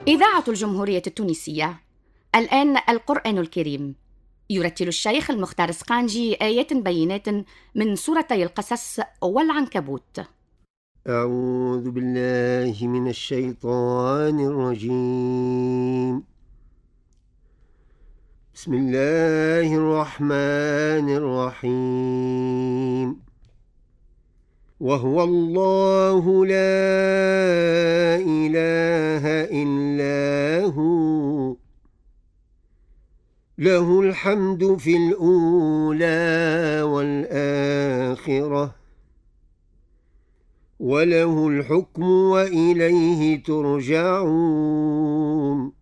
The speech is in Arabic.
إذاعة الجمهورية التونسية. الآن القرآن الكريم. يرتل الشيخ المختار سقانجي آيات بينات من سورتي القصص والعنكبوت. أعوذ بالله من الشيطان الرجيم. بسم الله الرحمن الرحيم. وهو الله لا إله إلا هو، له الحمد في الأولى والآخرة، وله الحكم وإليه ترجعون.